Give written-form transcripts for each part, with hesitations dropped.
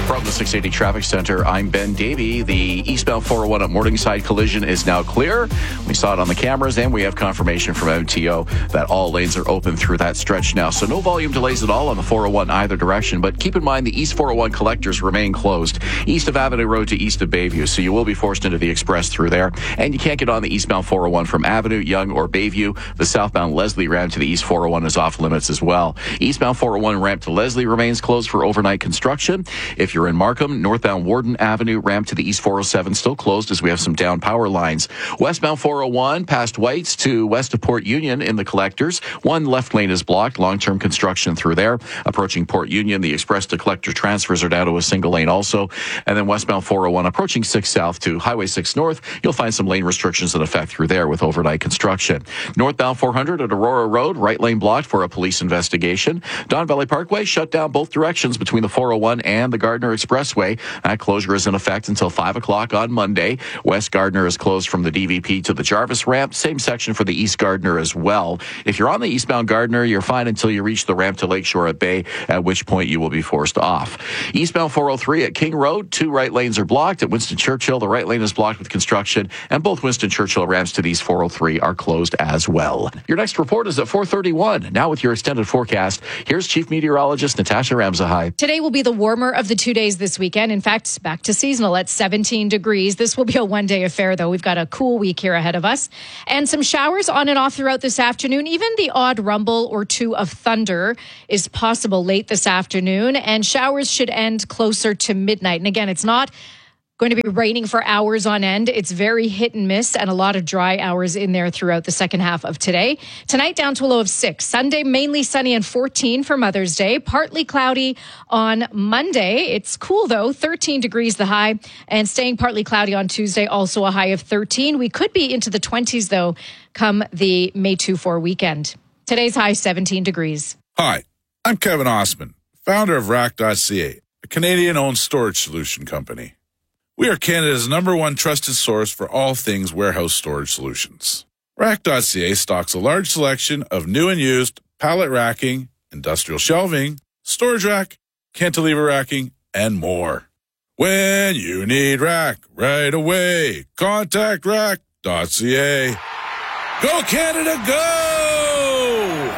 From the 680 Traffic Center, I'm Ben Davey. The eastbound 401 at Morningside collision is now clear. We saw it on the cameras, and we have confirmation from MTO that all lanes are open through that stretch now. So no volume delays at all on the 401 either direction. But keep in mind the East 401 collectors remain closed east of Avenue Road to east of Bayview. So you will be forced into the express through there. And you can't get on the eastbound 401 from Avenue, Yonge, or Bayview. The southbound Leslie ramp to the East 401 is off limits as well. Eastbound 401 ramp to Leslie remains closed for overnight construction. If you're in Markham, northbound Warden Avenue ramp to the East 407 still closed as we have some down power lines. Westbound 401 past Whites to west of Port Union in the collectors. One left lane is blocked. Long-term construction through there. Approaching Port Union, the express to collector transfers are down to a single lane also. And then westbound 401 approaching 6 South to Highway 6 North. You'll find some lane restrictions in effect through there with overnight construction. Northbound 400 at Aurora Road, right lane blocked for a police investigation. Don Valley Parkway shut down both directions between the 401 and the Gardner Expressway. That closure is in effect until 5 o'clock on Monday. West Gardner is closed from the DVP to the Jarvis ramp. Same section for the East Gardner as well. If you're on the eastbound Gardner, you're fine until you reach the ramp to Lakeshore at Bay, at which point you will be forced off. Eastbound 403 at King Road, 2 right lanes are blocked. At Winston Churchill, the right lane is blocked with construction, and both Winston Churchill ramps to the East 403 are closed as well. Your next report is at 4:31. Now with your extended forecast, here's Chief Meteorologist Natasha Ramzahai. Today will be the warmer of the 2 days this weekend. In fact, back to seasonal at 17 degrees. This will be a one-day affair, though. We've got a cool week here ahead of us. And some showers on and off throughout this afternoon. Even the odd rumble or two of thunder is possible late this afternoon. And showers should end closer to midnight. And again, it's not going to be raining for hours on end. It's very hit and miss and a lot of dry hours in there throughout the second half of today. Tonight down to a low of 6. Sunday mainly sunny and 14 for Mother's Day. Partly cloudy on Monday. It's cool though, 13 degrees the high, and staying partly cloudy on Tuesday, also a high of 13. We could be into the 20s though come the May 2-4 weekend. Today's high 17 degrees. Hi, I'm Kevin Osman, founder of Rack.ca, a Canadian-owned storage solution company. We are Canada's #1 trusted source for all things warehouse storage solutions. Rack.ca stocks a large selection of new and used pallet racking, industrial shelving, storage rack, cantilever racking, and more. When you need rack right away, contact Rack.ca. Go Canada, go!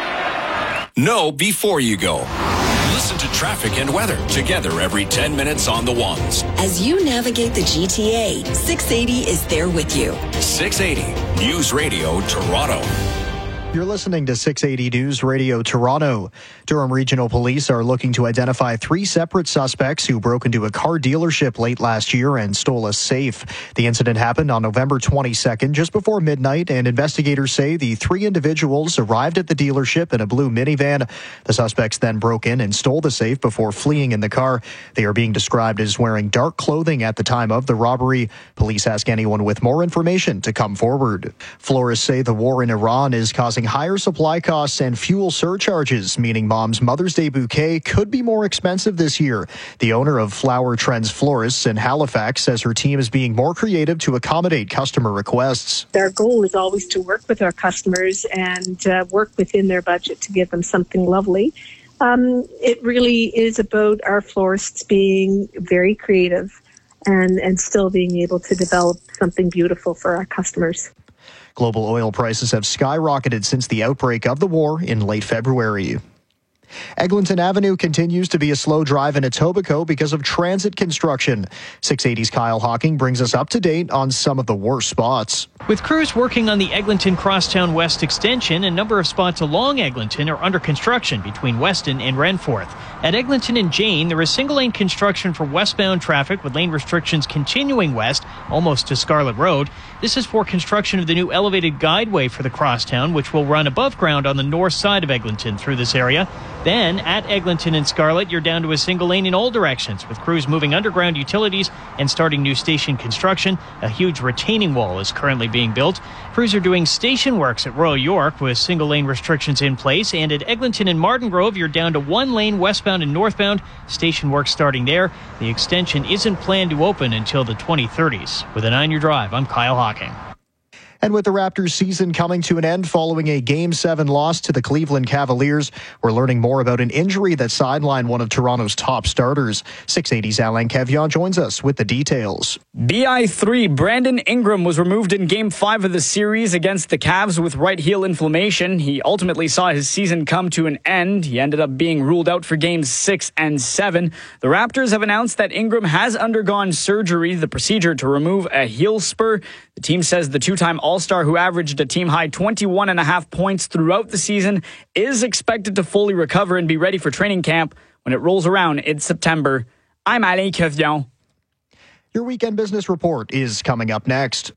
Know before you go. Listen to traffic and weather together every 10 minutes on the ones. As you navigate the GTA, 680 is there with you. 680 News Radio Toronto. You're listening to 680 News Radio Toronto. Durham Regional Police are looking to identify 3 separate suspects who broke into a car dealership late last year and stole a safe. The incident happened on November 22nd, just before midnight, and investigators say the 3 individuals arrived at the dealership in a blue minivan. The suspects then broke in and stole the safe before fleeing in the car. They are being described as wearing dark clothing at the time of the robbery. Police ask anyone with more information to come forward. Florists say the war in Iran is causing higher supply costs and fuel surcharges, meaning Mom's Mother's Day bouquet could be more expensive this year. The owner of Flower Trends Florists in Halifax says her team is being more creative to accommodate customer requests. Our goal is always to work with our customers and work within their budget to give them something lovely. It really is about our florists being very creative and still being able to develop something beautiful for our customers. Global oil prices have skyrocketed since the outbreak of the war in late February. Eglinton Avenue continues to be a slow drive in Etobicoke because of transit construction. 680's Kyle Hawking brings us up to date on some of the worst spots. With crews working on the Eglinton Crosstown West extension, a number of spots along Eglinton are under construction between Weston and Renforth. At Eglinton and Jane, there is single-lane construction for westbound traffic with lane restrictions continuing west, almost to Scarlett Road. This is for construction of the new elevated guideway for the Crosstown, which will run above ground on the north side of Eglinton through this area. Then, at Eglinton and Scarlett, you're down to a single lane in all directions, with crews moving underground utilities and starting new station construction. A huge retaining wall is currently being built. Crews are doing station works at Royal York with single lane restrictions in place. And at Eglinton and Martin Grove, you're down to one lane westbound and northbound. Station work starting there. The extension isn't planned to open until the 2030s. With a 9-year drive, I'm Kyle Hawking. And with the Raptors season coming to an end following a Game 7 loss to the Cleveland Cavaliers, we're learning more about an injury that sidelined one of Toronto's top starters. 680's Alain Kevian joins us with the details. BI3 Brandon Ingram was removed in Game 5 of the series against the Cavs with right heel inflammation. He ultimately saw his season come to an end. He ended up being ruled out for Games 6 and 7. The Raptors have announced that Ingram has undergone surgery, the procedure to remove a heel spur. The team says the two-time All-Star who averaged a team-high 21.5 points throughout the season is expected to fully recover and be ready for training camp when it rolls around in September. I'm Alain Kevian. Your weekend business report is coming up next.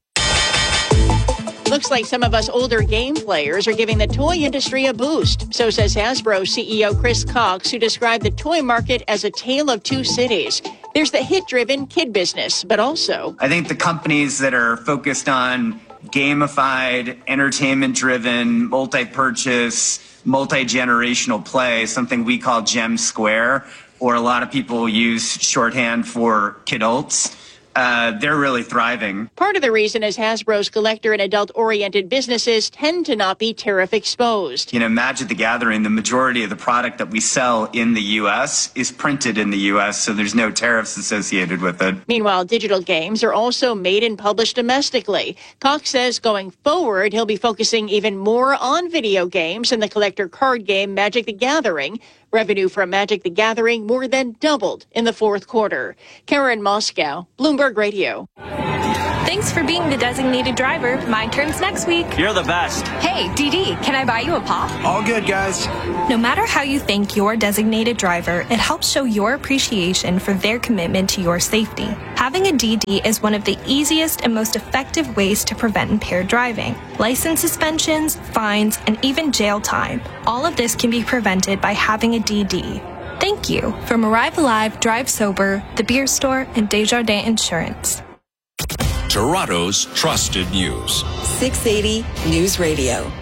Looks like some of us older game players are giving the toy industry a boost. So says Hasbro CEO Chris Cox, who described the toy market as a tale of two cities. There's the hit-driven kid business, but also I think the companies that are focused on gamified, entertainment-driven, multi-purchase, multi-generational play, something we call Gem Square, or a lot of people use shorthand for kidults. They're really thriving. Part of the reason is Hasbro's collector and adult-oriented businesses tend to not be tariff exposed. Magic the Gathering, the majority of the product that we sell in the U.S. is printed in the U.S., so there's no tariffs associated with it. Meanwhile, digital games are also made and published domestically. Cox says going forward, he'll be focusing even more on video games and the collector card game Magic the Gathering. Revenue from Magic the Gathering more than doubled in the fourth quarter. Karen Moscow, Bloomberg Radio. Thanks for being the designated driver. My turn's next week. You're the best. Hey, DD, can I buy you a pop? All good, guys. No matter how you thank your designated driver, it helps show your appreciation for their commitment to your safety. Having a DD is one of the easiest and most effective ways to prevent impaired driving. License suspensions, fines, and even jail time. All of this can be prevented by having a DD. Thank you from Arrive Alive, Drive Sober, The Beer Store, and Desjardins Insurance. Toronto's trusted news. 680 News Radio.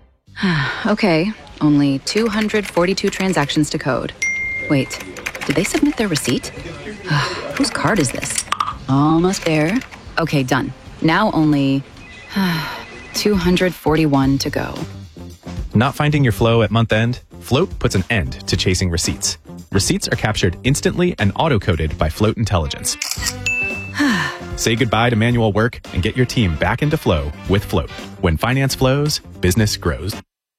Okay, only 242 transactions to code. Wait, did they submit their receipt? Whose card is this? Almost there. Okay, done. Now only 241 to go. Not finding your flow at month end? Float puts an end to chasing receipts. Receipts are captured instantly and auto-coded by Float Intelligence. Say goodbye to manual work and get your team back into flow with Float. When finance flows, business grows.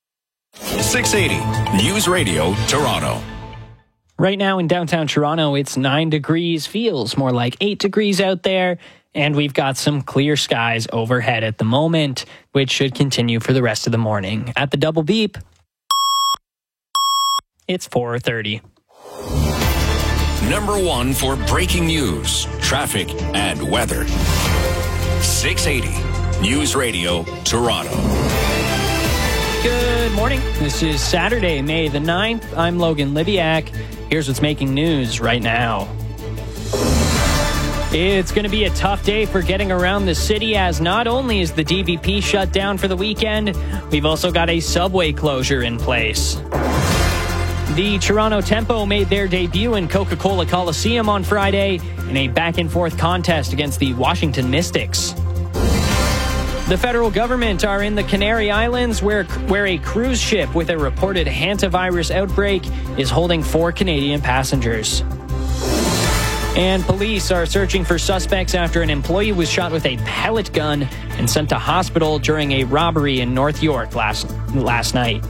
680 News Radio, Toronto. Right now in downtown Toronto, it's 9 degrees, feels more like 8 degrees out there, and we've got some clear skies overhead at the moment, which should continue for the rest of the morning. At the double beep, it's 4:30. Number one for breaking news, traffic, and weather. 680 News Radio, Toronto. Good morning. This is Saturday, May the 9th. I'm Logan Libiak. Here's what's making news right now. It's going to be a tough day for getting around the city, as not only is the DVP shut down for the weekend, we've also got a subway closure in place. The Toronto Tempo made their debut in Coca-Cola Coliseum on Friday in a back-and-forth contest against the Washington Mystics. The federal government are in the Canary Islands where a cruise ship with a reported hantavirus outbreak is holding 4 Canadian passengers. And police are searching for suspects after an employee was shot with a pellet gun and sent to hospital during a robbery in North York last night.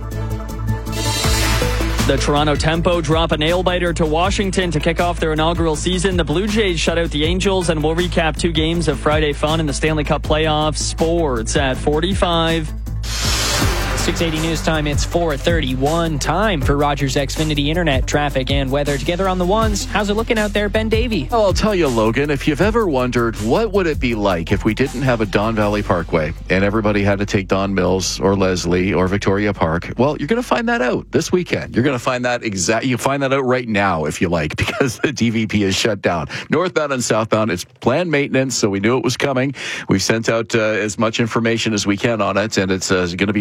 The Toronto Tempo drop a nail-biter to Washington to kick off their inaugural season. The Blue Jays shut out the Angels, and we'll recap 2 games of Friday fun in the Stanley Cup playoffs. Sports at 45. 680 News Time, it's 4:31. Time for Rogers Xfinity Internet, traffic, and weather. Together on the ones, how's it looking out there, Ben Davey? Well, I'll tell you, Logan, if you've ever wondered what would it be like if we didn't have a Don Valley Parkway and everybody had to take Don Mills or Leslie or Victoria Park, well, you're going to find that out this weekend. You're going to find that you find that out right now, if you like, because the DVP is shut down. Northbound and southbound, it's planned maintenance, so we knew it was coming. We've sent out as much information as we can on it, and it's going to be a no-go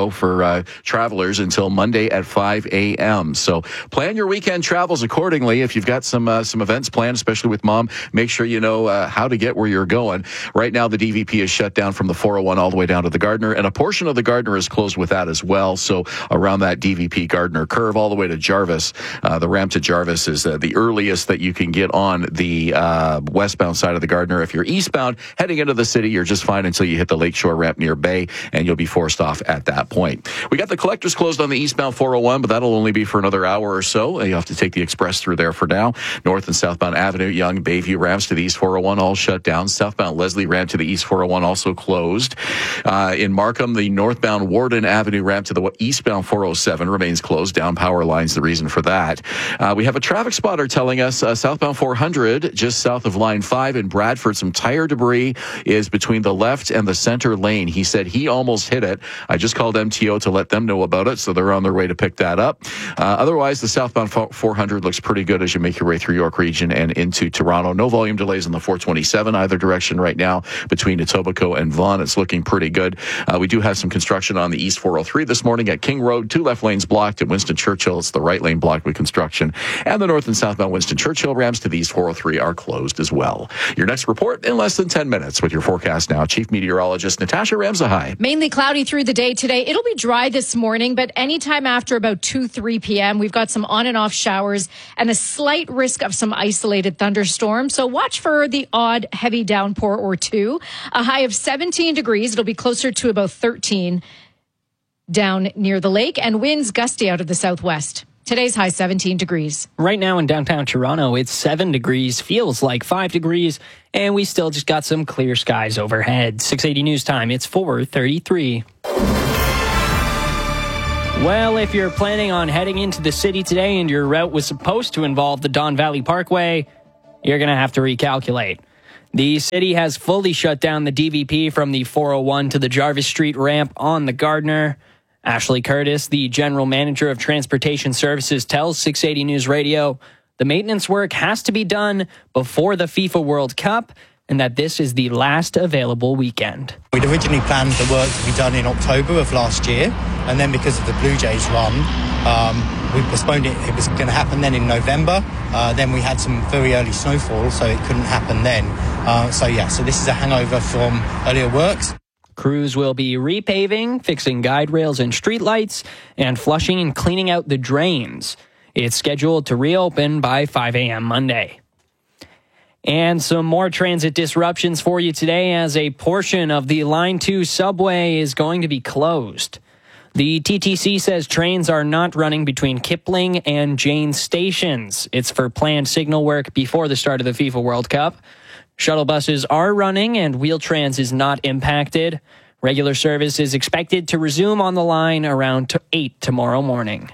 Toronto for travelers until Monday at 5 a.m. So plan your weekend travels accordingly. If you've got some events planned, especially with mom, make sure you know how to get where you're going. Right now, the DVP is shut down from the 401 all the way down to the Gardiner, and a portion of the Gardiner is closed with that as well. So around that DVP Gardiner curve all the way to Jarvis, the ramp to Jarvis is the earliest that you can get on the westbound side of the Gardiner. If you're eastbound heading into the city, you're just fine until you hit the Lakeshore ramp near Bay, and you'll be forced off at that point. We got the collectors closed on the eastbound 401, but that'll only be for another hour or so. You have to take the express through there for now. North and southbound Avenue, Yonge, Bayview ramps to the east 401 all shut down. Southbound Leslie ramp to the east 401 also closed. In Markham, the northbound Warden Avenue ramp to the eastbound 407 remains closed. Down power lines, the reason for that. We have a traffic spotter telling us southbound 400, just south of line 5 in Bradford, some tire debris is between the left and the center lane. He said he almost hit it. I just called MTO to let them know about it, so they're on their way to pick that up. Otherwise, the southbound 400 looks pretty good as you make your way through York Region and into Toronto. No volume delays on the 427 either direction right now between Etobicoke and Vaughan. It's looking pretty good. We do have some construction on the East 403 this morning at King Road. 2 left lanes blocked at Winston Churchill. It's the right lane blocked with construction. And the north and southbound Winston Churchill ramps to the East 403 are closed as well. Your next report in less than 10 minutes with your forecast now. Chief Meteorologist Natasha Ramsahai. Mainly cloudy through the day today. It'll be dry this morning, but anytime after about 2-3 p.m., we've got some on and off showers and a slight risk of some isolated thunderstorms. So watch for the odd heavy downpour or two. A high of 17 degrees. It'll be closer to about 13 down near the lake, and winds gusty out of the southwest. Today's high 17 degrees. Right now in downtown Toronto, it's 7 degrees, feels like 5 degrees, and we still just got some clear skies overhead. 680 News Time, it's 4:33. Well, if you're planning on heading into the city today and your route was supposed to involve the Don Valley Parkway, you're going to have to recalculate. The city has fully shut down the DVP from the 401 to the Jarvis Street ramp on the Gardiner. Ashley Curtis, the general manager of Transportation Services, tells 680 News Radio the maintenance work has to be done before the FIFA World Cup and that this is the last available weekend. We'd originally planned the work to be done in October of last year, and then because of the Blue Jays run, we postponed it. It was going to happen then in November. Then we had some very early snowfall, so it couldn't happen then. So this is a hangover from earlier works. Crews will be repaving, fixing guide rails and streetlights, and flushing and cleaning out the drains. It's scheduled to reopen by 5 a.m. Monday. And some more transit disruptions for you today as a portion of the Line 2 subway is going to be closed. The TTC says trains are not running between Kipling and Jane stations. It's for planned signal work before the start of the FIFA World Cup. Shuttle buses are running and Wheel-Trans is not impacted. Regular service is expected to resume on the line around 8 tomorrow morning.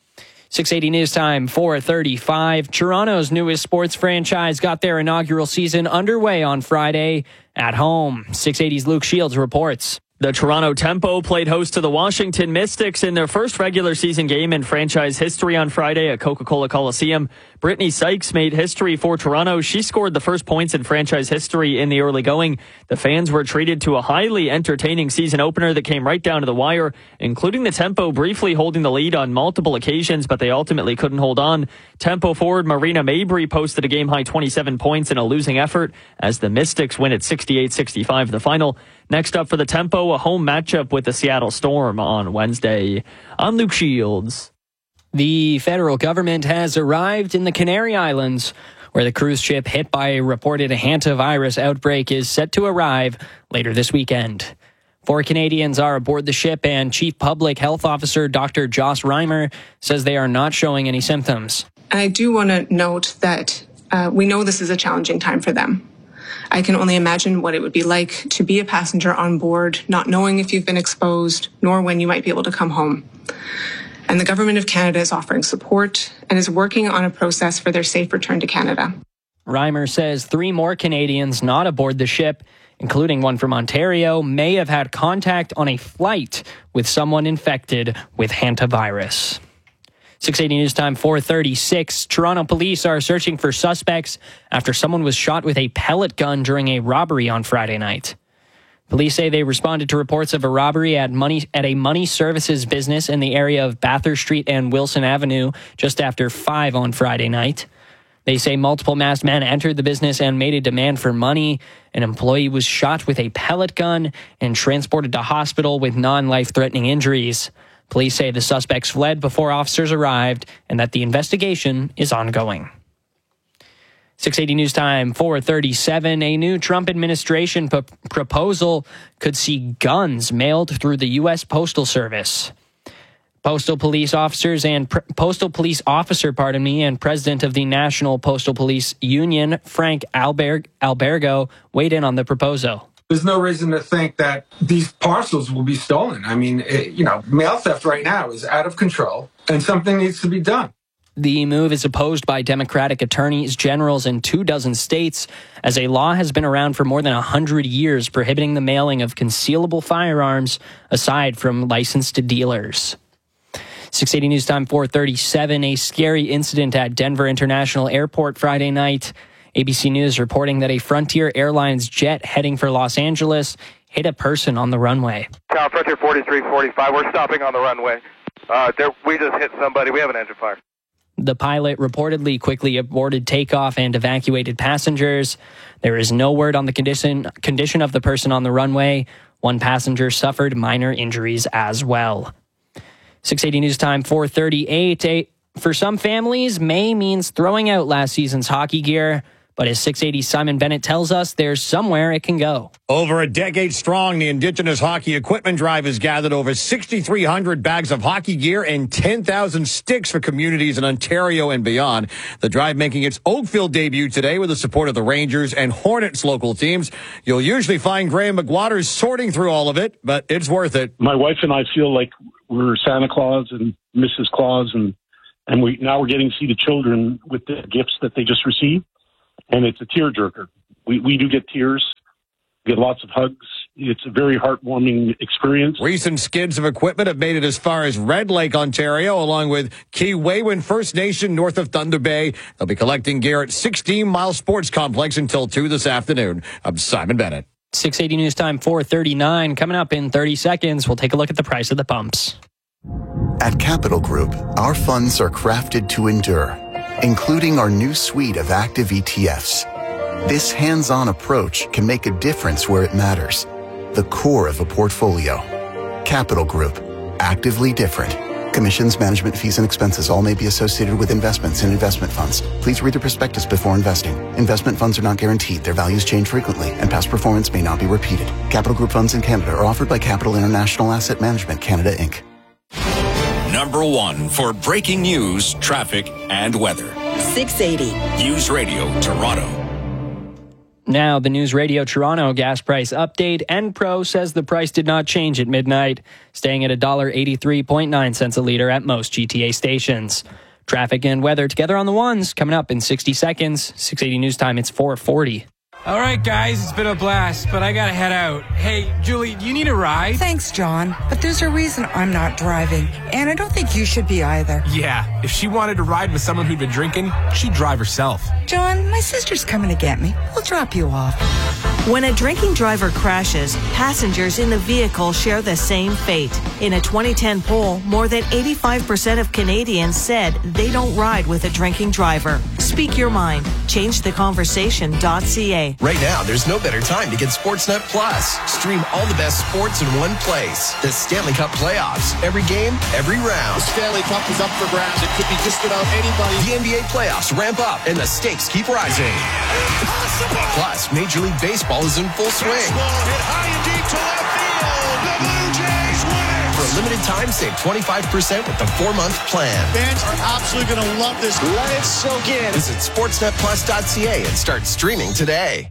680 News Time, 4:35. Toronto's newest sports franchise got their inaugural season underway on Friday at home. 680's Luke Shields reports. The Toronto Tempo played host to the Washington Mystics in their first regular season game in franchise history on Friday at Coca-Cola Coliseum. Brittany Sykes made history for Toronto. She scored the first points in franchise history in the early going. The fans were treated to a highly entertaining season opener that came right down to the wire, including the Tempo briefly holding the lead on multiple occasions, but they ultimately couldn't hold on. Tempo forward Marina Mabry posted a game-high 27 points in a losing effort as the Mystics win at 68-65 the final. Next up for the Tempo, a home matchup with the Seattle Storm on Wednesday. I'm Luke Shields. The federal government has arrived in the Canary Islands, where the cruise ship hit by a reported hantavirus outbreak is set to arrive later this weekend. 4 Canadians are aboard the ship, and Chief Public Health Officer Dr. Joss Reimer says they are not showing any symptoms. I do want to note that we know this is a challenging time for them. I can only imagine what it would be like to be a passenger on board, not knowing if you've been exposed, nor when you might be able to come home. And the Government of Canada is offering support and is working on a process for their safe return to Canada. Reimer says 3 more Canadians not aboard the ship, including one from Ontario, may have had contact on a flight with someone infected with hantavirus. 680 News Time, 4:36. Toronto police are searching for suspects after someone was shot with a pellet gun during a robbery on Friday night. Police say they responded to reports of a robbery at a money services business in the area of Bathurst Street and Wilson Avenue just after 5 on Friday night. They say multiple masked men entered the business and made a demand for money. An employee was shot with a pellet gun and transported to hospital with non-life-threatening injuries. Police say the suspects fled before officers arrived and that the investigation is ongoing. 680 News Time, 4:37. A new Trump administration proposal could see guns mailed through the U.S. Postal Service. Postal police officer, and president of the National Postal Police Union, Frank Albergo, weighed in on the proposal. There's no reason to think that these parcels will be stolen. I mean, mail theft right now is out of control, and something needs to be done. The move is opposed by Democratic attorneys generals in 24 states, as a law has been around for more than 100 years prohibiting the mailing of concealable firearms aside from licensed dealers. 680 News Time, 4:37. A scary incident at Denver International Airport Friday night. ABC News reporting that a Frontier Airlines jet heading for Los Angeles hit a person on the runway. Tower Frontier 4345, we're stopping on the runway. We just hit somebody. We have an engine fire. The pilot reportedly quickly aborted takeoff and evacuated passengers. There is no word on the condition of the person on the runway. One passenger suffered minor injuries as well. 680 News Time, 4:38. For some families, May means throwing out last season's hockey gear. But as 680's Simon Bennett tells us, there's somewhere it can go. Over a decade strong, the Indigenous Hockey Equipment Drive has gathered over 6,300 bags of hockey gear and 10,000 sticks for communities in Ontario and beyond. The drive making its Oakville debut today with the support of the Rangers and Hornets local teams. You'll usually find Graham McWaters sorting through all of it, but it's worth it. My wife and I feel like we're Santa Claus and Mrs. Claus, and we're getting to see the children with the gifts that they just received. And it's a tearjerker. We do get tears, get lots of hugs. It's a very heartwarming experience. Recent skids of equipment have made it as far as Red Lake, Ontario, along with Kee-Waywin First Nation north of Thunder Bay. They'll be collecting gear at 16 Mile Sports Complex until 2 this afternoon. I'm Simon Bennett. 680 News Time, 4:39. Coming up in 30 seconds, we'll take a look at the price of the pumps. At Capital Group, our funds are crafted to endure, including our new suite of active ETFs. This hands-on approach can make a difference where it matters, the core of a portfolio. Capital Group, actively different. Commissions, management fees, and expenses all may be associated with investments in investment funds. Please read the prospectus before investing. Investment funds are not guaranteed. Their values change frequently, and past performance may not be repeated. Capital Group funds in Canada are offered by Capital International Asset Management Canada, Inc. Number 1 for breaking news, traffic, and weather. 680. News Radio Toronto. Now, the News Radio Toronto gas price update. Enpro says the price did not change at midnight, staying at $1.83.9 a liter at most GTA stations. Traffic and weather together on the ones coming up in 60 seconds. 680 News Time, it's 4:40. All right, guys, it's been a blast, but I gotta head out. Hey, Julie, do you need a ride? Thanks, John, but there's a reason I'm not driving, and I don't think you should be either. Yeah, if she wanted to ride with someone who'd been drinking, she'd drive herself. John, my sister's coming to get me. We'll drop you off. When a drinking driver crashes, passengers in the vehicle share the same fate. In a 2010 poll, more than 85% of Canadians said they don't ride with a drinking driver. Speak your mind. ChangeTheConversation.ca. Right now, there's no better time to get Sportsnet Plus. Stream all the best sports in one place. The Stanley Cup playoffs. Every game, every round. The Stanley Cup is up for grabs. It could be just about anybody. The NBA playoffs ramp up and the stakes keep rising. Impossible. Plus, Major League Baseball is in full swing. Hit high and deep to left field. The Blue Jays win it. For a limited time, save 25% with the 4-month plan. Fans are absolutely going to love this. Let it soak in. Visit sportsnetplus.ca and start streaming today.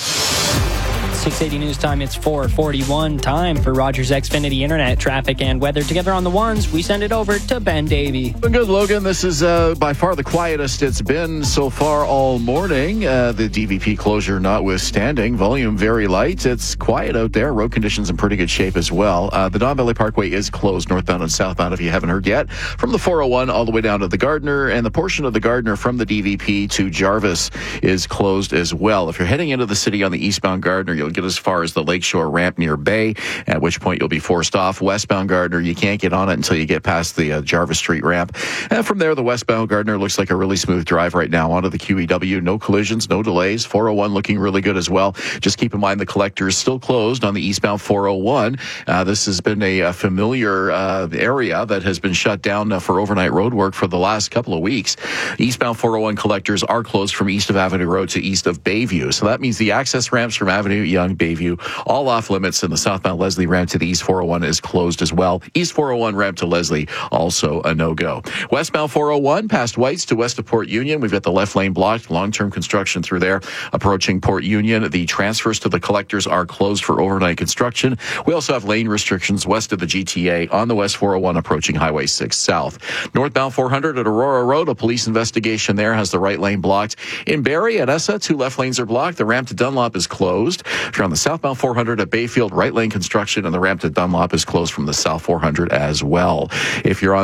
680 News Time, it's 4:41. Time for Rogers Xfinity Internet traffic and weather. Together on the ones, we send it over to Ben Davey. Good, Logan. This is by far the quietest it's been so far all morning. The DVP closure notwithstanding. Volume very light. It's quiet out there. Road conditions in pretty good shape as well. The Don Valley Parkway is closed northbound and southbound if you haven't heard yet. From the 401 all the way down to the Gardiner, and the portion of the Gardiner from the DVP to Jarvis is closed as well. If you're heading into the city on the eastbound Gardiner, you'll get as far as the Lakeshore ramp near Bay, at which point you'll be forced off. Westbound Gardner, you can't get on it until you get past the Jarvis Street ramp. And from there, the westbound Gardner looks like a really smooth drive right now onto the QEW. No collisions, no delays. 401 looking really good as well. Just keep in mind the collector is still closed on the eastbound 401. This has been a familiar area that has been shut down for overnight road work for the last couple of weeks. Eastbound 401 collectors are closed from east of Avenue Road to east of Bayview. So that means the access ramps from Avenue, Yonge, Bayview, all off limits, and the southbound Leslie ramp to the east 401 is closed as well. East 401 ramp to Leslie, also a no-go. Westbound 401 past Whites to west of Port Union. We've got the left lane blocked, long-term construction through there. Approaching Port Union, the transfers to the collectors are closed for overnight construction. We also have lane restrictions west of the GTA on the West 401 approaching Highway 6 south. Northbound 400 at Aurora Road, a police investigation there has the right lane blocked. In Barrie and Essa, 2 left lanes are blocked. The ramp to Dunlop is closed. If you're on the southbound 400 at Bayfield, right lane construction, and the ramp to Dunlop is closed from the south 400 as well. If you're on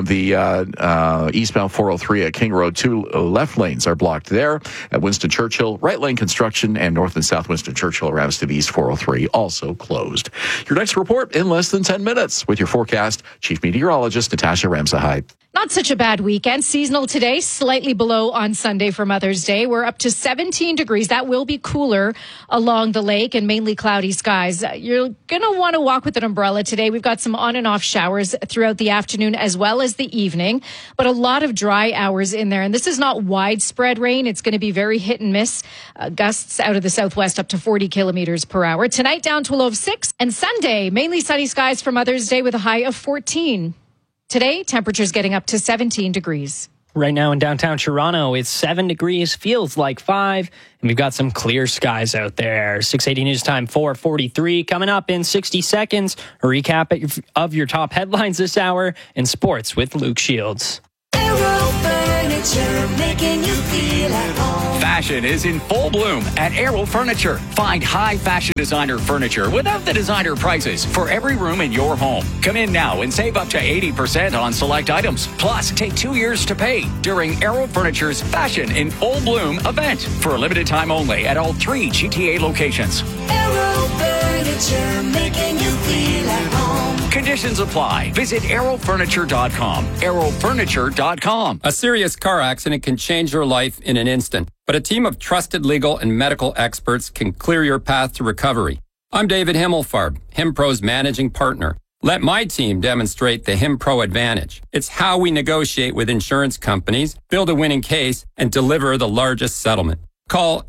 the eastbound 403 at King Road, 2 left lanes are blocked there. At Winston Churchill, right lane construction, and north and south Winston Churchill ramps to the east 403 also closed. Your next report in less than 10 minutes with your forecast, Chief Meteorologist Natasha Ramsahide. Not such a bad weekend. Seasonal today, slightly below on Sunday for Mother's Day. We're up to 17 degrees. That will be cooler along the lake and mainly cloudy skies. You're going to want to walk with an umbrella today. We've got some on and off showers throughout the afternoon as well as the evening, but a lot of dry hours in there. And this is not widespread rain. It's going to be very hit and miss. Gusts out of the southwest up to 40 kilometers per hour. Tonight down to a low of 6. And Sunday, mainly sunny skies for Mother's Day with a high of 14. Today, temperatures getting up to 17 degrees. Right now in downtown Toronto, it's 7 degrees, feels like 5, and we've got some clear skies out there. 680 News Time 4:43 coming up in 60 seconds. A recap of your top headlines this hour in sports with Luke Shields. Aero Furniture, making you feel at home. Fashion is in full bloom at Aero Furniture. Find high fashion designer furniture without the designer prices for every room in your home. Come in now and save up to 80% on select items. Plus, take 2 years to pay during Aero Furniture's Fashion in Full Bloom event for a limited time only at all 3 GTA locations. Aero Furniture, making you feel at home. Conditions apply. Visit aerofurniture.com. aerofurniture.com. A serious car accident can change your life in an instant, but a team of trusted legal and medical experts can clear your path to recovery. I'm David Himmelfarb, HimPro's managing partner. Let my team demonstrate the HimPro advantage. It's how we negotiate with insurance companies, build a winning case, and deliver the largest settlement. Call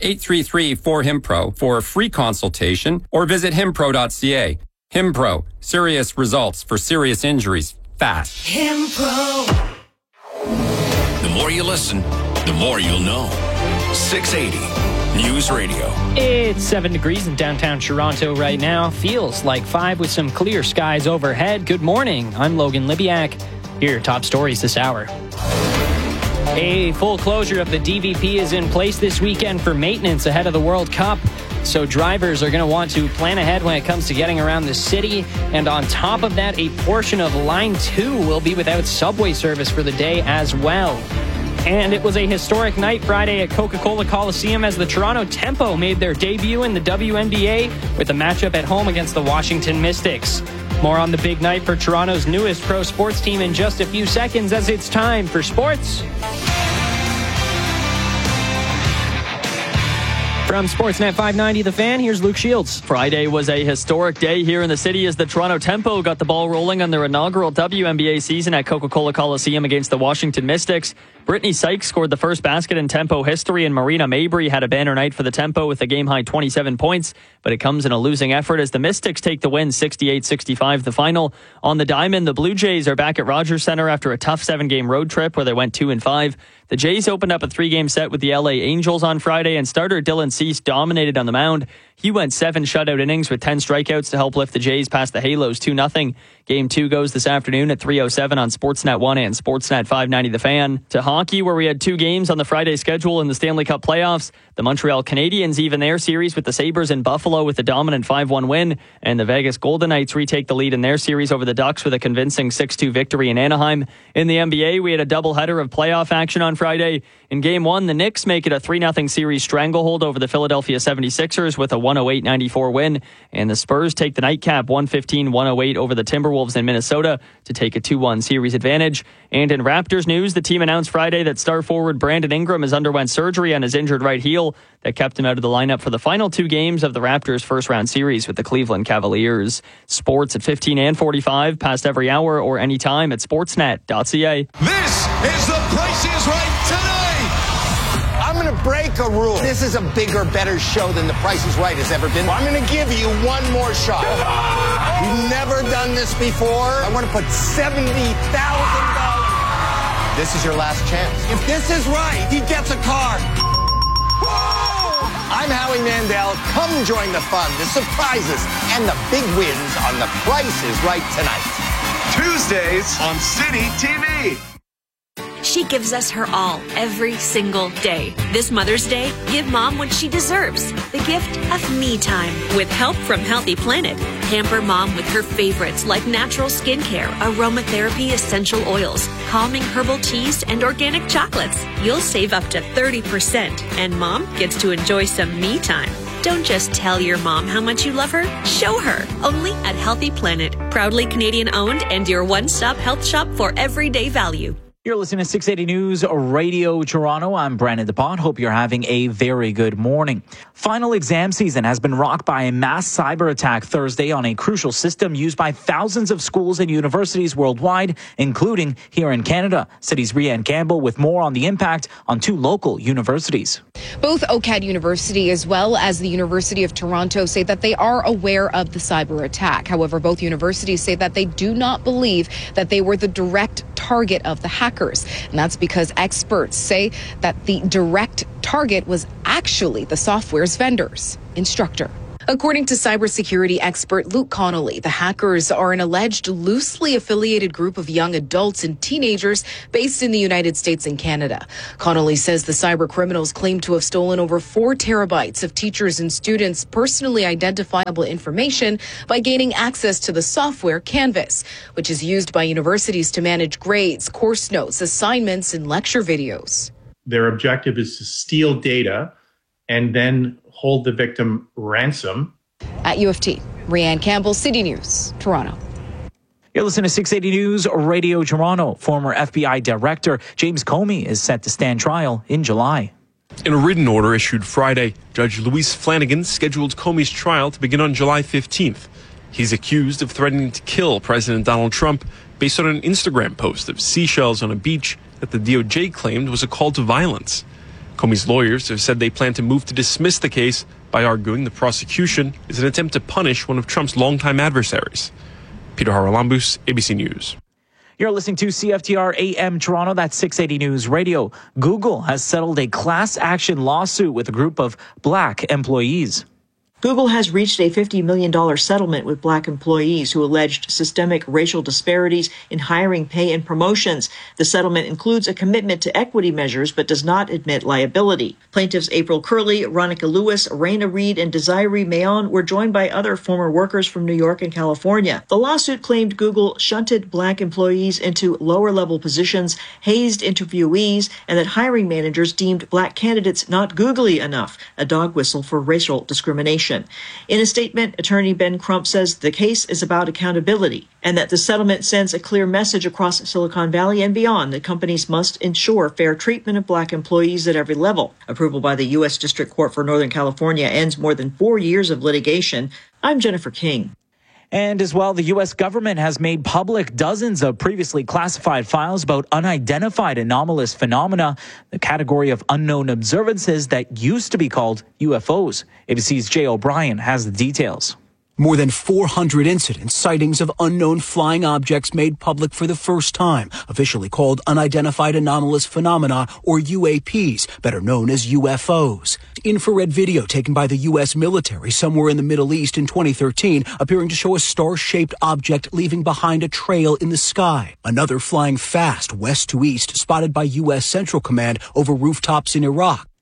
833-4HIMPRO for a free consultation or visit himpro.ca. HimPro, serious results for serious injuries, fast. HimPro. The more you listen, the more you'll know. 680 News Radio. It's 7 degrees in downtown Toronto right now. Feels like 5 with some clear skies overhead. Good morning. I'm Logan Libiak. Here are your top stories this hour. A full closure of the DVP is in place this weekend for maintenance ahead of the World Cup. So drivers are going to want to plan ahead when it comes to getting around the city. And on top of that, a portion of Line 2 will be without subway service for the day as well. And it was a historic night Friday at Coca-Cola Coliseum as the Toronto Tempo made their debut in the WNBA with a matchup at home against the Washington Mystics. More on the big night for Toronto's newest pro sports team in just a few seconds as it's time for sports. From Sportsnet 590 The Fan, here's Luke Shields. Friday was a historic day here in the city as the Toronto Tempo got the ball rolling on their inaugural WNBA season at Coca-Cola Coliseum against the Washington Mystics. Brittany Sykes scored the first basket in Tempo history, and Marina Mabry had a banner night for the Tempo with a game-high 27 points. But it comes in a losing effort as the Mystics take the win 68-65 the final. On the diamond, the Blue Jays are back at Rogers Centre after a tough 7-game road trip where they went 2-5. The Jays opened up a 3-game set with the LA Angels on Friday, and starter Dylan Cease dominated on the mound. He went 7 shutout innings with 10 strikeouts to help lift the Jays past the Halos 2-0. Game 2 goes this afternoon at 3:07 on Sportsnet 1 and Sportsnet 590 The Fan. To hockey, where we had 2 games on the Friday schedule in the Stanley Cup playoffs. The Montreal Canadiens even their series with the Sabres in Buffalo with a dominant 5-1 win. And the Vegas Golden Knights retake the lead in their series over the Ducks with a convincing 6-2 victory in Anaheim. In the NBA, we had a doubleheader of playoff action on Friday. In Game 1, the Knicks make it a 3-0 series stranglehold over the Philadelphia 76ers with a 108-94 win. And the Spurs take the nightcap 115-108 over the Timberwolves in Minnesota to take a 2-1 series advantage. And in Raptors news, the team announced Friday that star forward Brandon Ingram has underwent surgery on his injured right heel that kept him out of the lineup for the final 2 games of the Raptors' first-round series with the Cleveland Cavaliers. Sports at 15 and 45, past every hour or anytime at sportsnet.ca. This is The Price is Right tonight. I'm going to break a rule. This is a bigger, better show than The Price is Right has ever been. I'm going to give you one more shot. You've never done this before. I want to put $70,000. This is your last chance. If this is right, he gets a car. I'm Howie Mandel. Come join the fun, the surprises, and the big wins on The Price is Right tonight. Tuesdays on City TV. She gives us her all every single day. This Mother's Day, give Mom what she deserves. The gift of me time with help from Healthy Planet. Pamper Mom with her favorites like natural skincare, aromatherapy essential oils, calming herbal teas, and organic chocolates. You'll save up to 30%, and Mom gets to enjoy some me time. Don't just tell your mom how much you love her. Show her. Only at Healthy Planet. Proudly Canadian owned and your one-stop health shop for everyday value. You're listening to 680 News Radio Toronto. I'm Brandon DePont. Hope you're having a very good morning. Final exam season has been rocked by a mass cyber attack Thursday on a crucial system used by thousands of schools and universities worldwide, including here in Canada. City's Rianne Campbell with more on the impact on 2 local universities. Both OCAD University as well as the University of Toronto say that they are aware of the cyber attack. However, both universities say that they do not believe that they were the direct target of the hackers. And that's because experts say that the direct target was actually the software's vendors. Instructor. According to cybersecurity expert Luke Connolly, the hackers are an alleged loosely affiliated group of young adults and teenagers based in the United States and Canada. Connolly says the cyber criminals claim to have stolen over 4 terabytes of teachers' and students' personally identifiable information by gaining access to the software Canvas, which is used by universities to manage grades, course notes, assignments, and lecture videos. Their objective is to steal data and then hold the victim ransom. At U of T, Rianne Campbell, City News, Toronto. You're listening to 680 News Radio Toronto. Former FBI Director James Comey is set to stand trial in July. In a written order issued Friday, Judge Louise Flanagan scheduled Comey's trial to begin on July 15th. He's accused of threatening to kill President Donald Trump based on an Instagram post of seashells on a beach that the DOJ claimed was a call to violence. Comey's lawyers have said they plan to move to dismiss the case by arguing the prosecution is an attempt to punish one of Trump's longtime adversaries. Peter Haralambous, ABC News. You're listening to CFTR AM Toronto. That's 680 News Radio. Google has settled a class action lawsuit with a group of Black employees. Google has reached a $50 million settlement with Black employees who alleged systemic racial disparities in hiring, pay, and promotions. The settlement includes a commitment to equity measures but does not admit liability. Plaintiffs April Curley, Ronica Lewis, Raina Reed, and Desiree Mayon were joined by other former workers from New York and California. The lawsuit claimed Google shunted Black employees into lower-level positions, hazed interviewees, and that hiring managers deemed Black candidates not googly enough, a dog whistle for racial discrimination. In a statement, attorney Ben Crump says the case is about accountability and that the settlement sends a clear message across Silicon Valley and beyond that companies must ensure fair treatment of Black employees at every level. Approval by the U.S. District Court for Northern California ends more than 4 years of litigation. I'm Jennifer King. And as well, the U.S. government has made public dozens of previously classified files about unidentified anomalous phenomena, the category of unknown observances that used to be called UFOs. ABC's Jay O'Brien has the details. More than 400 incidents, sightings of unknown flying objects made public for the first time, officially called unidentified anomalous phenomena, or UAPs, better known as UFOs. Infrared video taken by the U.S. military somewhere in the Middle East in 2013, appearing to show a star-shaped object leaving behind a trail in the sky. Another flying fast west to east, spotted by U.S. Central Command over rooftops in Iraq.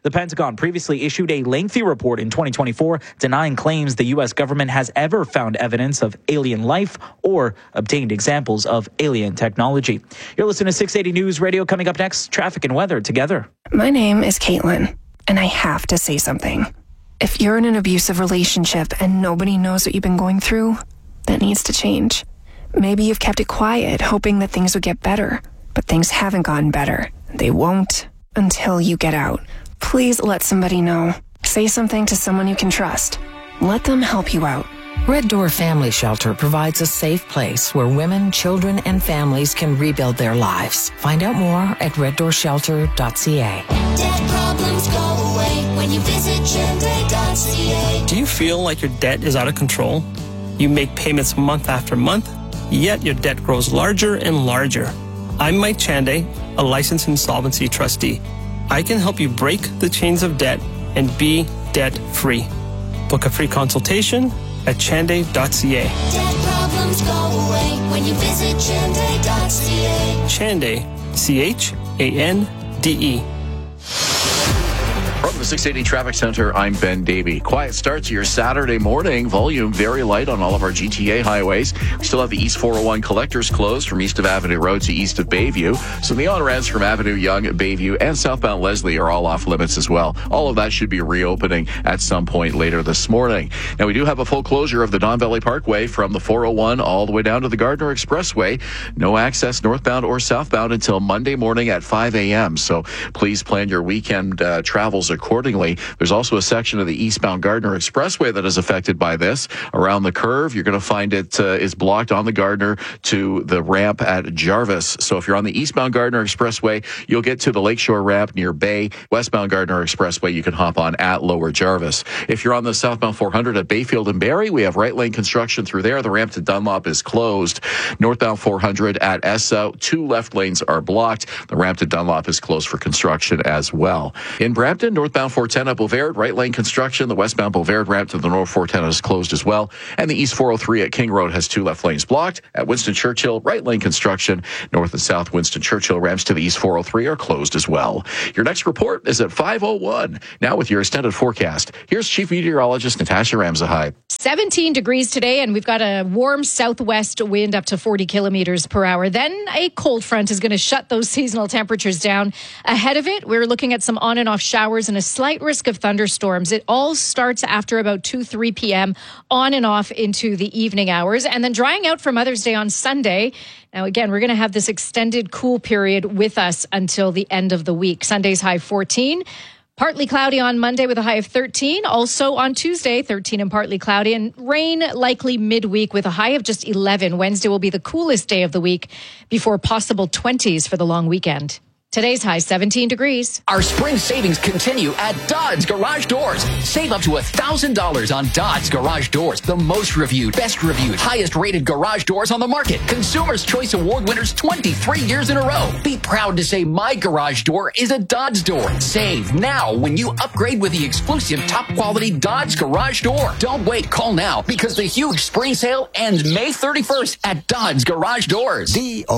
The Pentagon previously issued a lengthy report in 2024 denying claims the U.S. government has ever found evidence of alien life or obtained examples of alien technology. You're listening to 680 News Radio. Coming up next, traffic and weather together. My name is Caitlin, and I have to say something. If you're in an abusive relationship and nobody knows what you've been going through, that needs to change. Maybe you've kept it quiet, hoping that things would get better, but things haven't gotten better. They won't until you get out. Please let somebody know. Say something to someone you can trust. Let them help you out. Red Door Family Shelter provides a safe place where women, children, and families can rebuild their lives. Find out more at reddoorshelter.ca. Debt problems go away when you visit Chende.ca. Do you feel like your debt is out of control? You make payments month after month, yet your debt grows larger and larger. I'm Mike Chande, a licensed insolvency trustee. I can help you break the chains of debt and be debt-free. Book a free consultation at chande.ca. Debt problems go away when you visit Chende.ca. Chande, C-H-A-N-D-E. From the 680 Traffic Center, I'm Ben Davey. Quiet start to your Saturday morning. Volume very light on all of our GTA highways. We still have the East 401 collectors closed from east of Avenue Road to east of Bayview. So the on-ramps from Avenue Yonge, Bayview, and southbound Leslie are all off limits as well. All of that should be reopening at some point later this morning. Now, we do have a full closure of the Don Valley Parkway from the 401 all the way down to the Gardner Expressway. No access northbound or southbound until Monday morning at 5 a.m. So please plan your weekend travels accordingly. There's also a section of the eastbound Gardner Expressway that is affected by this. Around the curve, you're going to find it is blocked on the Gardner to the ramp at Jarvis. So if you're on the eastbound Gardner Expressway, you'll get to the Lakeshore ramp near Bay. Westbound Gardner Expressway, you can hop on at Lower Jarvis. If you're on the southbound 400 at Bayfield and Barrie, we have right lane construction through there. The ramp to Dunlop is closed. Northbound 400 at Essa, 2 left lanes are blocked. The ramp to Dunlop is closed for construction as well. In Brampton, northbound 410 at Bovaird, right lane construction. The westbound Bovaird ramp to the north 410 is closed as well. And the east 403 at King Road has 2 left lanes blocked. At Winston Churchill, right lane construction. North and south Winston Churchill ramps to the east 403 are closed as well. Your next report is at 5:01. Now with your extended forecast, here's Chief Meteorologist Natasha Ramzahai. 17 degrees today, and we've got a warm southwest wind up to 40 kilometers per hour. Then a cold front is going to shut those seasonal temperatures down. Ahead of it, we're looking at some on and off showers and a slight risk of thunderstorms. It all starts after about 2-3 p.m. on and off into the evening hours, and then drying out for Mother's Day on Sunday. Now, again, we're going to have this extended cool period with us until the end of the week. Sunday's high 14. Partly cloudy on Monday with a high of 13. Also on Tuesday, 13 and partly cloudy, and rain likely midweek with a high of just 11. Wednesday will be the coolest day of the week before possible 20s for the long weekend. Today's high 17 degrees. Our spring savings continue at Dodds Garage Doors. Save up to $1,000 on Dodds Garage Doors. The most reviewed, best reviewed, highest rated garage doors on the market. Consumer's Choice Award winners 23 years in a row. Be proud to say my garage door is a Dodds door. Save now when you upgrade with the exclusive top quality Dodds Garage Door. Don't wait, call now because the huge spring sale ends May 31st at Dodds Garage Doors.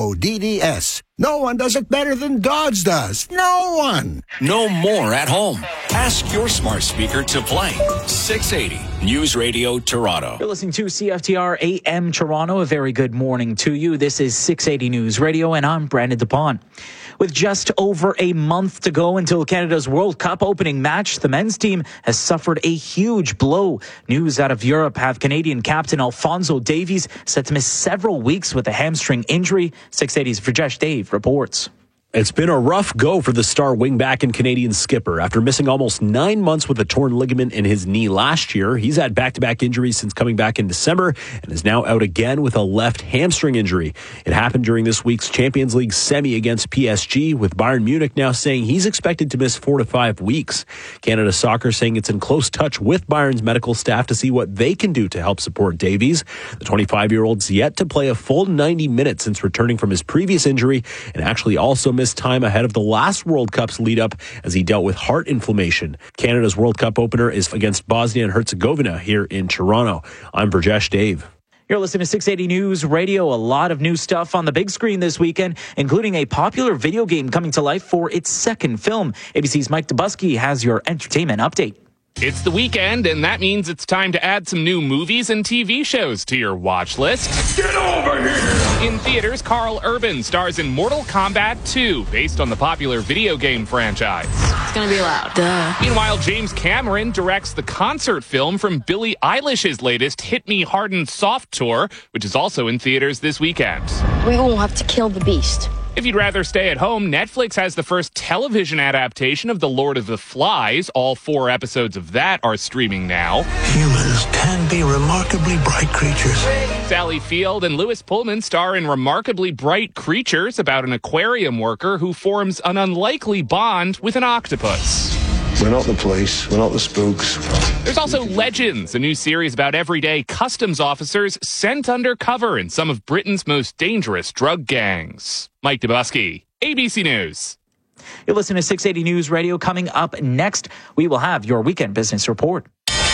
DODDS. No one does it better than Dodds does. No one. No more at home. Ask your smart speaker to play 680 News Radio Toronto. You're listening to CFTR AM Toronto. A very good morning to you. This is 680 News Radio, and I'm Brandon DePon. With just over a month to go until Canada's World Cup opening match, the men's team has suffered a huge blow. News out of Europe have Canadian captain Alphonso Davies set to miss several weeks with a hamstring injury. 680's Virjesh Dave reports. It's been a rough go for the star wingback and Canadian skipper. After missing almost 9 months with a torn ligament in his knee last year, he's had back-to-back injuries since coming back in December and is now out again with a left hamstring injury. It happened during this week's Champions League semi against PSG, with Bayern Munich now saying he's expected to miss 4 to 5 weeks. Canada Soccer saying it's in close touch with Bayern's medical staff to see what they can do to help support Davies. The 25-year-old's yet to play a full 90 minutes since returning from his previous injury, and actually also missed time ahead of the last World Cup's lead up as he dealt with heart inflammation. Canada's World Cup opener is against Bosnia and Herzegovina here in Toronto. I'm Virjesh Dave. You're listening to 680 News Radio. A lot of new stuff on the big screen this weekend, including a popular video game coming to life for its second film. ABC's Mike Dubusky has your entertainment update. It's the weekend, and that means it's time to add some new movies and TV shows to your watch list. Get over here! In theaters, Carl Urban stars in Mortal Kombat 2, based on the popular video game franchise. It's gonna be loud. Duh. Meanwhile, James Cameron directs the concert film from Billie Eilish's latest Hit Me Hard and Soft tour, which is also in theaters this weekend. We will have to kill the beast. If you'd rather stay at home, Netflix has the first television adaptation of The Lord of the Flies. All 4 episodes of that are streaming now. Humans can be remarkably bright creatures. Sally Field and Lewis Pullman star in Remarkably Bright Creatures, about an aquarium worker who forms an unlikely bond with an octopus. We're not the police. We're not the spooks. There's also Legends, a new series about everyday customs officers sent undercover in some of Britain's most dangerous drug gangs. Mike Dubusky, ABC News. You're listening to 680 News Radio. Coming up next, we will have your weekend business report.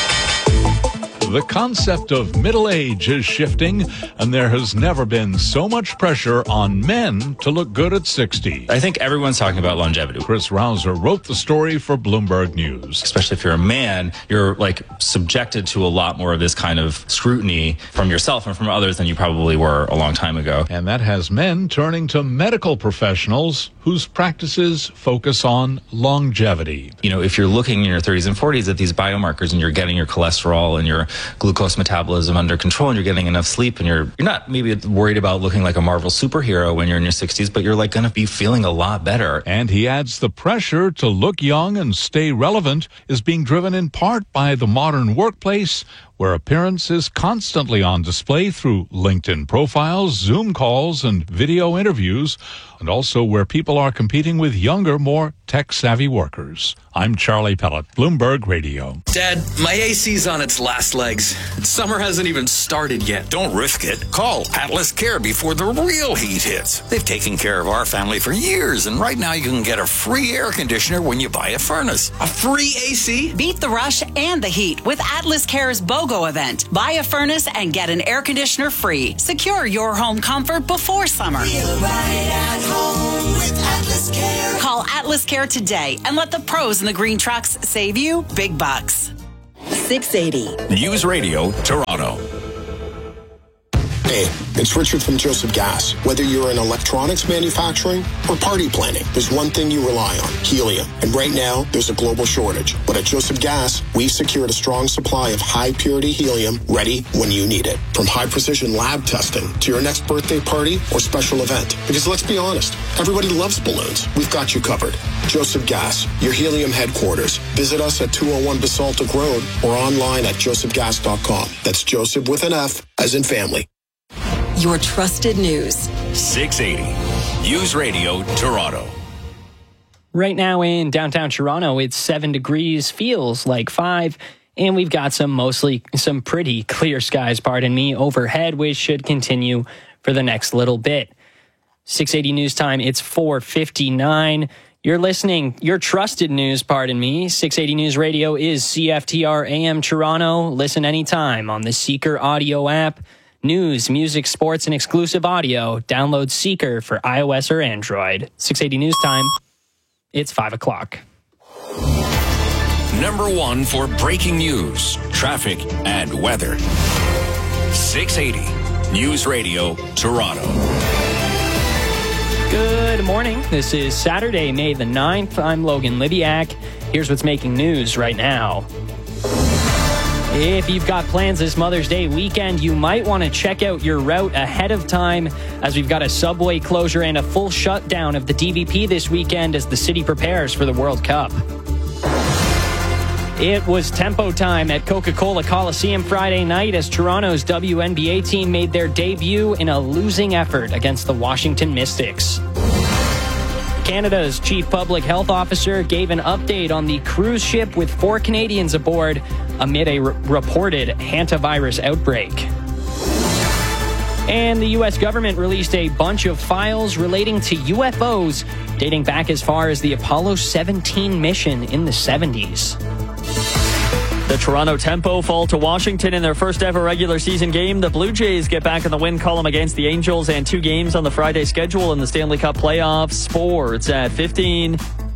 The concept of middle age is shifting, and there has never been so much pressure on men to look good at 60. I think everyone's talking about longevity. Chris Rouser wrote the story for Bloomberg News. Especially if you're a man, you're subjected to a lot more of this kind of scrutiny from yourself and from others than you probably were a long time ago. And that has men turning to medical professionals whose practices focus on longevity. You know, if you're looking in your 30s and 40s at these biomarkers and you're getting your cholesterol and your glucose metabolism under control and you're getting enough sleep and you're not maybe worried about looking like a Marvel superhero when you're in your 60s, but you're going to be feeling a lot better. And he adds the pressure to look young and stay relevant is being driven in part by the modern workplace, where appearance is constantly on display through LinkedIn profiles, Zoom calls, and video interviews, and also where people are competing with younger, more tech-savvy workers. I'm Charlie Pellet, Bloomberg Radio. Dad, my AC's on its last legs. Summer hasn't even started yet. Don't risk it. Call Atlas Care before the real heat hits. They've taken care of our family for years, and right now you can get a free air conditioner when you buy a furnace. A free AC? Beat the rush and the heat with Atlas Care's BOGO event. Buy a furnace and get an air conditioner free. Secure your home comfort before summer. Feel right at home with Atlas Care. Call Atlas Care today and let the pros in the green trucks save you big bucks. 680 News Radio, Toronto. Hey, it's Richard from Joseph Gas. Whether you're in electronics manufacturing or party planning, there's one thing you rely on, helium. And right now, there's a global shortage. But at Joseph Gas, we've secured a strong supply of high-purity helium ready when you need it. From high-precision lab testing to your next birthday party or special event. Because let's be honest, everybody loves balloons. We've got you covered. Joseph Gas, your helium headquarters. Visit us at 201 Basaltic Road or online at josephgas.com. That's Joseph with an F, as in family. Your trusted news. 680 News Radio, Toronto. Right now in downtown Toronto, it's 7 degrees, feels like 5, and we've got some pretty clear skies, overhead, which should continue for the next little bit. 680 News Time, it's 4:59. You're listening, your trusted news, 680 News Radio is CFTR AM Toronto. Listen anytime on the Seeker audio app. News, music, sports, and exclusive audio. Download Seeker for iOS or Android. 680 News Time. It's 5 o'clock. Number 1 for breaking news, traffic, and weather. 680 News Radio, Toronto. Good morning. This is Saturday, May the 9th. I'm Logan Libiak. Here's what's making news right now. If you've got plans this Mother's Day weekend, you might want to check out your route ahead of time, as we've got a subway closure and a full shutdown of the DVP this weekend as the city prepares for the World Cup. It was tempo time at Coca-Cola Coliseum Friday night as Toronto's WNBA team made their debut in a losing effort against the Washington Mystics. Canada's chief public health officer gave an update on the cruise ship with 4 Canadians aboard amid a reported hantavirus outbreak. And the U.S. government released a bunch of files relating to UFOs dating back as far as the Apollo 17 mission in the 70s. The Toronto Tempo fall to Washington in their first ever regular season game. The Blue Jays get back in the win column against the Angels, and 2 games on the Friday schedule in the Stanley Cup playoffs. Sports at 15.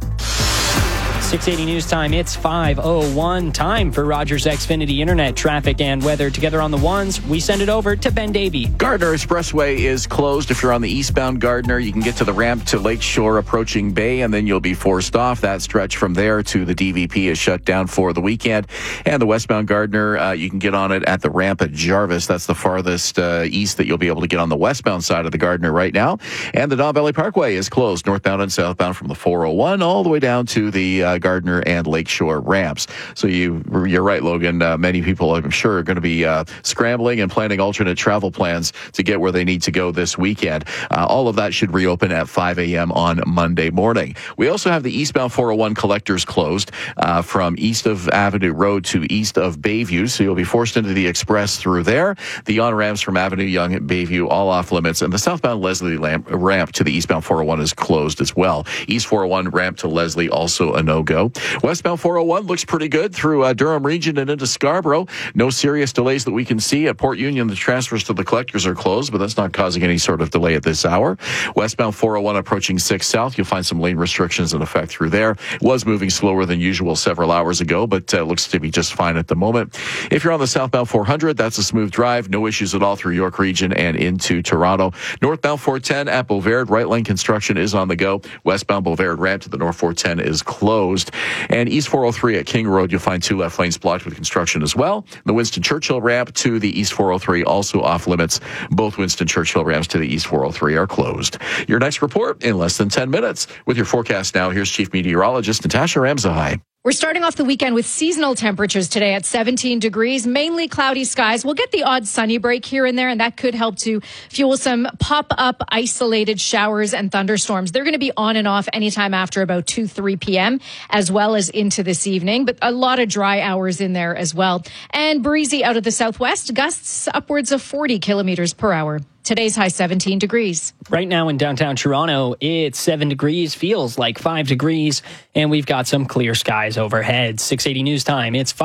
680 News Time, it's 5:01. Time for Rogers Xfinity Internet traffic and weather. Together on the ones, we send it over to Ben Davey. Gardner Expressway is closed. If you're on the eastbound Gardner, you can get to the ramp to Lakeshore approaching Bay, and then you'll be forced off. That stretch from there to the DVP is shut down for the weekend. And the westbound Gardner, you can get on it at the ramp at Jarvis. That's the farthest east that you'll be able to get on the westbound side of the Gardner right now. And the Don Valley Parkway is closed, northbound and southbound from the 401 all the way down to the Gardner and Lakeshore ramps. So you're right, Logan. Many people, I'm sure, are going to be scrambling and planning alternate travel plans to get where they need to go this weekend. All of that should reopen at 5 a.m. on Monday morning. We also have the eastbound 401 collectors closed from east of Avenue Road to east of Bayview. So you'll be forced into the express through there. The on-ramps from Avenue Yonge and Bayview all off limits. And the southbound Leslie ramp to the eastbound 401 is closed as well. East 401 ramp to Leslie also a no-go. Westbound 401 looks pretty good through Durham region and into Scarborough. No serious delays that we can see. At Port Union, the transfers to the collectors are closed, but that's not causing any sort of delay at this hour. Westbound 401 approaching 6 South. You'll find some lane restrictions in effect through there. It was moving slower than usual several hours ago, but looks to be just fine at the moment. If you're on the southbound 400, that's a smooth drive. No issues at all through York region and into Toronto. Northbound 410 at Bovaird. Right lane construction is on the go. Westbound Bovaird ramp to the North 410 is closed. And East 403 at King Road, you'll find 2 left lanes blocked with construction as well. The Winston Churchill ramp to the East 403 also off limits. Both Winston Churchill ramps to the East 403 are closed. Your next report in less than 10 minutes. With your forecast now, here's Chief Meteorologist Natasha Ramzahai. We're starting off the weekend with seasonal temperatures today at 17 degrees, mainly cloudy skies. We'll get the odd sunny break here and there, and that could help to fuel some pop-up isolated showers and thunderstorms. They're going to be on and off anytime after about 2-3 p.m., as well as into this evening, but a lot of dry hours in there as well. And breezy out of the southwest, gusts upwards of 40 kilometers per hour. Today's high 17 degrees. Right now in downtown Toronto, it's 7 degrees, feels like 5 degrees, and we've got some clear skies overhead. 680 News Time, it's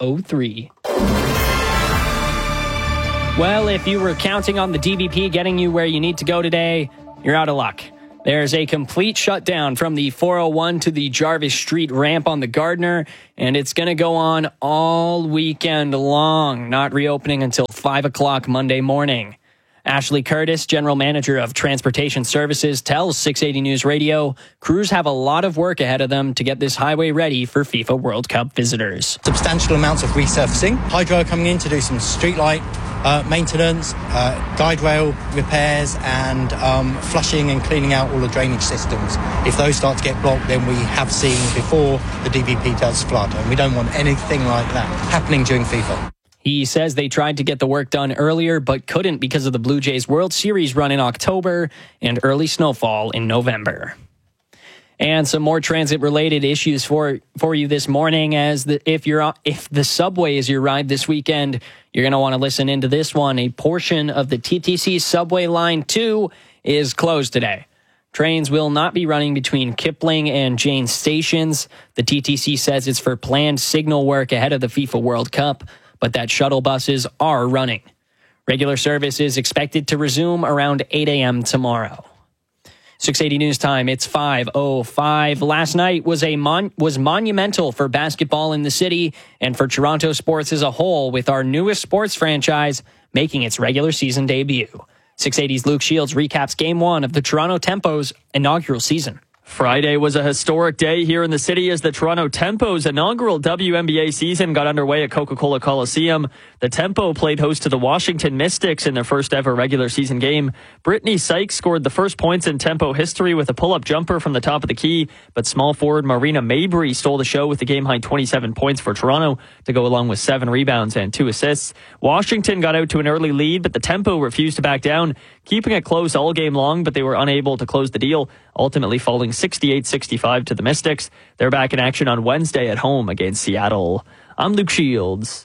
5:03. Well, if you were counting on the DVP getting you where you need to go today, you're out of luck. There's a complete shutdown from the 401 to the Jarvis Street ramp on the Gardner, and it's going to go on all weekend long, not reopening until 5 o'clock Monday morning. Ashley Curtis, General Manager of Transportation Services, tells 680 News Radio crews have a lot of work ahead of them to get this highway ready for FIFA World Cup visitors. Substantial amounts of resurfacing. Hydro are coming in to do some streetlight maintenance, guide rail repairs, and flushing and cleaning out all the drainage systems. If those start to get blocked, then we have seen before the DVP does flood, and we don't want anything like that happening during FIFA. He says they tried to get the work done earlier, but couldn't because of the Blue Jays World Series run in October and early snowfall in November. And some more transit-related issues for you this morning. If the subway is your ride this weekend, you're going to want to listen into this one. A portion of the TTC subway line 2 is closed today. Trains will not be running between Kipling and Jane stations. The TTC says it's for planned signal work ahead of the FIFA World Cup, but that shuttle buses are running. Regular service is expected to resume around 8 a.m. tomorrow. 680 News Time, it's 5:05. Last night was monumental for basketball in the city and for Toronto sports as a whole, with our newest sports franchise making its regular season debut. 680's Luke Shields recaps Game 1 of the Toronto Tempo's inaugural season. Friday was a historic day here in the city as the Toronto Tempo's inaugural WNBA season got underway at Coca-Cola Coliseum. The Tempo played host to the Washington Mystics in their first ever regular season game. Brittany Sykes scored the first points in Tempo history with a pull-up jumper from the top of the key, but small forward Marina Mabry stole the show with the game-high 27 points for Toronto to go along with 7 rebounds and 2 assists. Washington got out to an early lead, but the Tempo refused to back down, keeping it close all game long, but they were unable to close the deal, ultimately falling 68-65 to the Mystics. They're back in action on Wednesday at home against Seattle. I'm Luke Shields.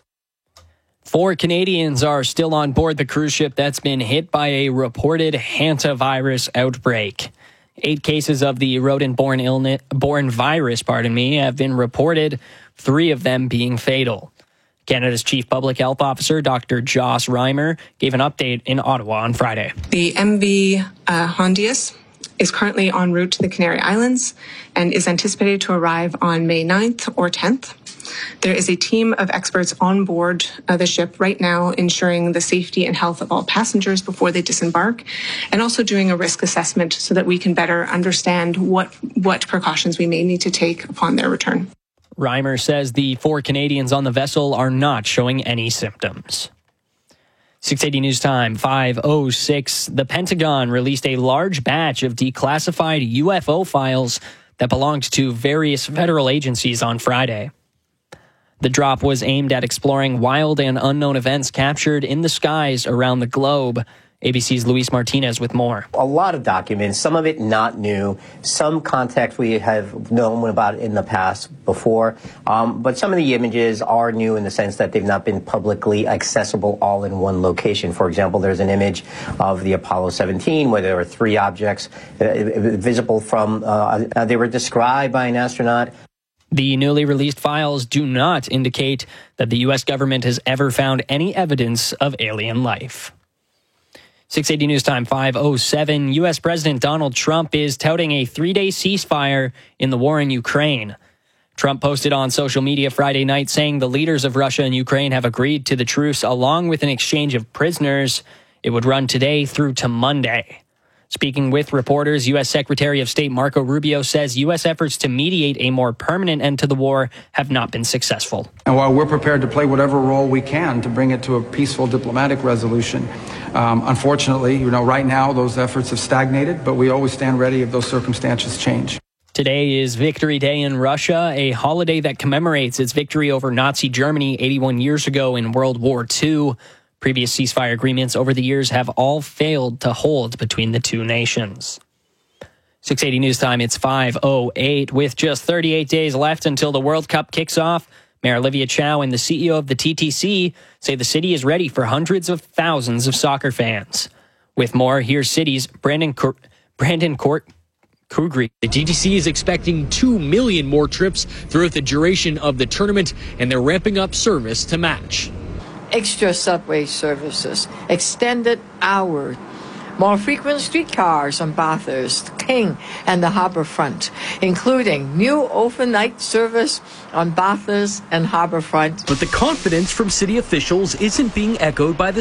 4 Canadians are still on board the cruise ship that's been hit by a reported hantavirus outbreak. 8 cases of the rodent-borne virus, have been reported, 3 of them being fatal. Canada's Chief Public Health Officer, Dr. Joss Reimer, gave an update in Ottawa on Friday. The MV Hondius is currently en route to the Canary Islands and is anticipated to arrive on May 9th or 10th. There is a team of experts on board the ship right now ensuring the safety and health of all passengers before they disembark, and also doing a risk assessment so that we can better understand what precautions we may need to take upon their return. Reimer says the 4 Canadians on the vessel are not showing any symptoms. 680 News Time, 5:06. The Pentagon released a large batch of declassified UFO files that belonged to various federal agencies on Friday. The drop was aimed at exploring wild and unknown events captured in the skies around the globe. ABC's Luis Martinez with more. A lot of documents, some of it not new, some context we have known about in the past before, but some of the images are new in the sense that they've not been publicly accessible all in one location. For example, there's an image of the Apollo 17 where there were 3 objects visible from, they were described by an astronaut. The newly released files do not indicate that the U.S. government has ever found any evidence of alien life. 680 News Time, 5:07. U.S. President Donald Trump is touting a 3-day ceasefire in the war in Ukraine. Trump posted on social media Friday night saying the leaders of Russia and Ukraine have agreed to the truce along with an exchange of prisoners. It would run today through to Monday. Speaking with reporters, U.S. Secretary of State Marco Rubio says U.S. efforts to mediate a more permanent end to the war have not been successful. And while we're prepared to play whatever role we can to bring it to a peaceful diplomatic resolution, unfortunately, right now those efforts have stagnated, but we always stand ready if those circumstances change. Today is Victory Day in Russia, a holiday that commemorates its victory over Nazi Germany 81 years ago in World War II. Previous ceasefire agreements over the years have all failed to hold between the two nations. 680 News Time, it's 5:08. With just 38 days left until the World Cup kicks off, Mayor Olivia Chow and the CEO of the TTC say the city is ready for hundreds of thousands of soccer fans. With more, here's City's Brandon Kugri. The TTC is expecting 2 million more trips throughout the duration of the tournament, and they're ramping up service to match. Extra subway services, extended hours, more frequent streetcars on Bathurst, King, and the Harbourfront, including new overnight service on Bathurst and Harbourfront. But the confidence from city officials isn't being echoed by the